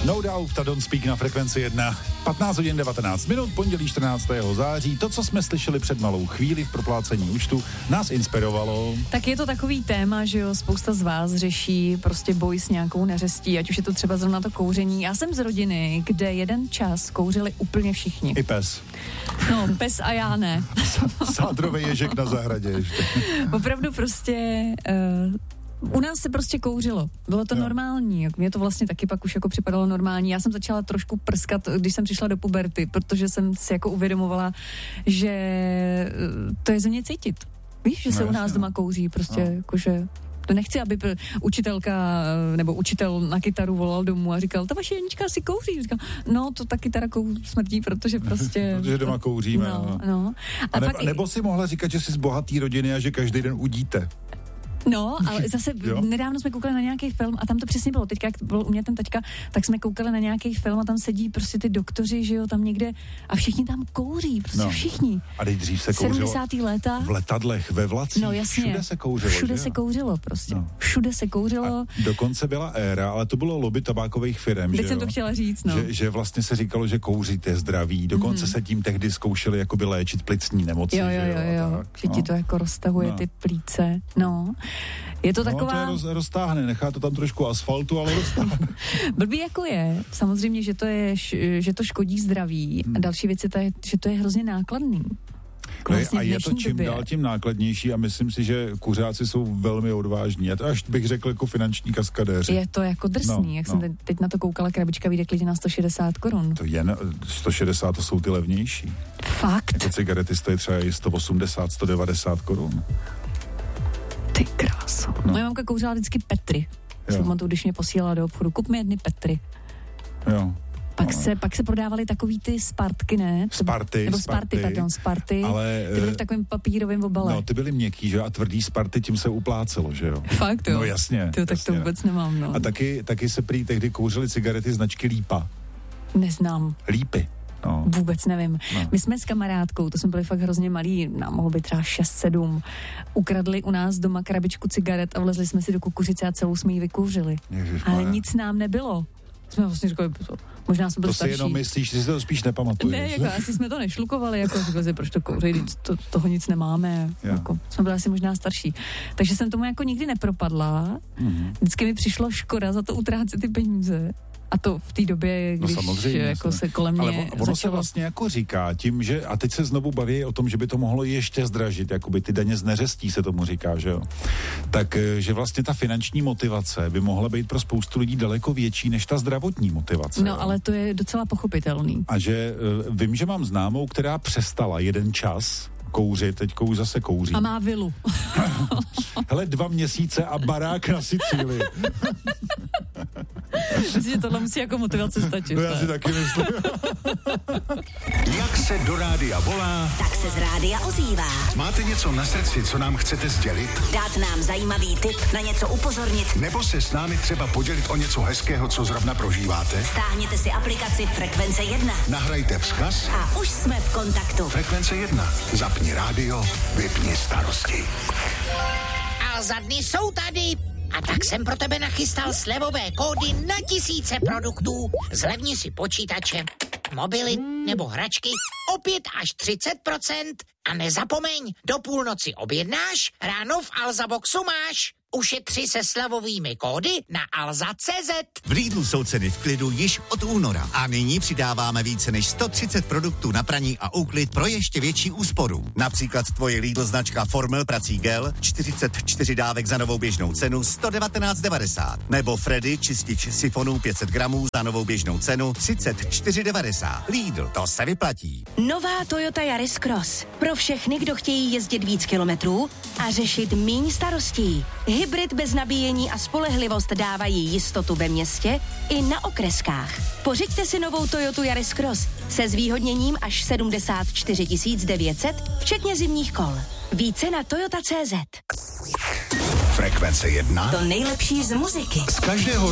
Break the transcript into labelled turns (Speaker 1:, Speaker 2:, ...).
Speaker 1: No Doubt a Don't Speak na Frekvenci 1. 15 hodin 19 minut, pondělí 14. září. To, co jsme slyšeli před malou chvíli v proplácení účtu, nás inspirovalo.
Speaker 2: Tak je to takový téma, že jo, spousta z vás řeší prostě boj s nějakou neřestí, ať už je to třeba zrovna to kouření. Já jsem z rodiny, kde jeden čas kouřili úplně všichni.
Speaker 1: I pes.
Speaker 2: No, pes a já ne.
Speaker 1: Sádrový ježek na zahradě ještě.
Speaker 2: Opravdu prostě... U nás se prostě kouřilo. Bylo to normální. Mně to vlastně taky pak už jako připadalo normální. Já jsem začala trošku prskat, když jsem přišla do puberty, protože jsem si jako uvědomovala, že to je ze mě cítit. Víš, že se u nás doma kouří prostě jakože... To nechci, aby učitelka nebo učitel na kytaru volal domů a říkal, ta vaše Janička si kouří. Říkal, no to ta kytara smrdí, protože prostě...
Speaker 1: protože doma kouříme.
Speaker 2: No.
Speaker 1: A nebo si mohla říkat, že jsi z bohatý rodiny a že každý den udíte.
Speaker 2: No, ale zase nedávno jsme koukali na nějaký film a tam to přesně bylo. Teďka, jak byl u mě ten taťka, tak jsme koukali na nějaký film a tam sedí prostě ty doktoři, že jo, tam někde a všichni tam kouří, prostě všichni.
Speaker 1: A dřív se kouřilo
Speaker 2: 70. léta.
Speaker 1: V letadlech, ve vlacích,
Speaker 2: no, jasně.
Speaker 1: Všude se kouřilo.
Speaker 2: Všude se kouřilo prostě. No. Všude se kouřilo.
Speaker 1: A dokonce byla éra, ale to bylo lobby tabákových firem,
Speaker 2: teď jsem to chtěla říct, no.
Speaker 1: Že vlastně se říkalo, že kouřit je zdraví. Dokonce se tím tehdy zkoušeli jakoby léčit plicní nemoci.
Speaker 2: Jo. Že ti to jako roztahuje ty plíce. No. Je to taková...
Speaker 1: No, to roztáhne, nechá to tam trošku asfaltu, ale roztáhne.
Speaker 2: Blbý jako je, samozřejmě, že to škodí zdraví. A další věc je ta, že to je hrozně nákladný.
Speaker 1: Vlastně a je to čím dál tím nákladnější a myslím si, že kuřáci jsou velmi odvážní. Až bych řekl jako finanční kaskadéři.
Speaker 2: Je to jako drsný, jsem teď na to koukala, krabička vyjde klidně na 160 korun.
Speaker 1: To jen 160, to jsou ty levnější.
Speaker 2: Fakt?
Speaker 1: Jako cigarety stojí třeba 180, 190 korun.
Speaker 2: Ty kráso. No. Moje mamka kouřila vždycky Petry. Pamatuju, když mě posílala do obchodu, kup mi jedny Petry.
Speaker 1: Jo.
Speaker 2: Pak se prodávaly takový ty Spartky, ne?
Speaker 1: Sparty.
Speaker 2: Ale ty byly v takovém papírovém obale.
Speaker 1: No, ty byly měkký, že? A tvrdý Sparty, tím se uplácelo, že jo?
Speaker 2: Fakt, jo?
Speaker 1: No jasně.
Speaker 2: Tak to vůbec nemám, no.
Speaker 1: A taky se prý tehdy kouřily cigarety značky Lípa.
Speaker 2: Neznám.
Speaker 1: Lípy. No.
Speaker 2: Vůbec nevím. No. My jsme s kamarádkou, to jsme byli fakt hrozně malí, nám mohlo být třeba 6-7, ukradli u nás doma krabičku cigaret a vlezli jsme si do kukuřice a celou jsme ji vykouřili. Ale nic nám nebylo. Jsme vlastně říkali, možná jsme byli starší.
Speaker 1: To si jenom myslíš, že si to spíš nepamatuješ.
Speaker 2: Ne, jako asi jsme to nešlukovali, jako říkali, proč to kouří, toho nic nemáme. Jako, jsme byli asi možná starší. Takže jsem tomu jako nikdy nepropadla. Vždycky mi přišlo škoda za to utrácet ty peníze. A to v té době, když jako se kolem mě
Speaker 1: ale ono se vlastně jako říká tím, že, a teď se znovu baví o tom, že by to mohlo ještě zdražit, jakoby ty daně z neřestí se tomu říká, že jo. Tak, že vlastně ta finanční motivace by mohla být pro spoustu lidí daleko větší než ta zdravotní motivace.
Speaker 2: No, ale to je docela pochopitelný.
Speaker 1: A že vím, že mám známou, která přestala jeden čas kouřit, teďko už zase kouří.
Speaker 2: A má vilu.
Speaker 1: Hele, 2 měsíce a barák na Sicílii.
Speaker 2: Myslím, že tohle musí jako motivace stačit.
Speaker 1: No já si taky myslím.
Speaker 3: Jak se do rádia volá,
Speaker 4: tak se z rádia ozývá.
Speaker 3: Máte něco na srdci, co nám chcete sdělit?
Speaker 4: Dát nám zajímavý tip, na něco upozornit.
Speaker 3: Nebo se s námi třeba podělit o něco hezkého, co zrovna prožíváte?
Speaker 4: Stáhněte si aplikaci Frekvence 1.
Speaker 3: Nahrajte vzkaz
Speaker 4: a už jsme v kontaktu.
Speaker 3: Frekvence 1. Zapni rádio, vypni starosti.
Speaker 5: A za dny jsou tady. A tak jsem pro tebe nachystal slevové kódy na tisíce produktů. Zlevni si počítače, mobily nebo hračky o 5 až 30%. A nezapomeň, do půlnoci objednáš, ráno v Alza Boxu máš. Ušetři se slevovými kódy na alza.cz.
Speaker 6: V Lidlu jsou ceny v klidu již od února a nyní přidáváme více než 130 produktů na praní a úklid pro ještě větší úsporu. Například tvoje Lidl značka Formel prací gel 44 dávek za novou běžnou cenu 119,90 nebo Freddy čistič sifonů 500 gramů za novou běžnou cenu 34,90. Lidl, to se vyplatí.
Speaker 4: Nová Toyota Yaris Cross. Pro všechny, kdo chtějí jezdit víc kilometrů a řešit míň starostí. Hybrid bez nabíjení a spolehlivost dávají jistotu ve městě i na okreskách. Pořiďte si novou Toyotu Yaris Cross se zvýhodněním až 74 900, včetně zimních kol. Více na Toyota.cz.
Speaker 3: Frekvence 1.
Speaker 4: To nejlepší z muziky.
Speaker 3: Z každého